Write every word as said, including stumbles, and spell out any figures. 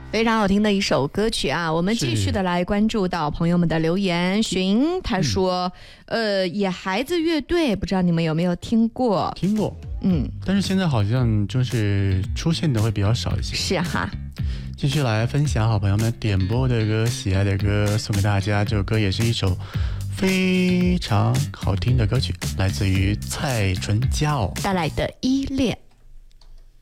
非常好听的一首歌曲啊！我们继续的来关注到朋友们的留言。寻他说、嗯、呃，野孩子乐队不知道你们有没有听过？ 听过， 嗯， 但是现在好像就是出现的会比较少一些。 是哈。 继续来分享好朋友们点播的歌，喜爱的歌送给大家。这首歌也是一首非常好听的歌曲，来自于蔡淳佳哦带来的依恋。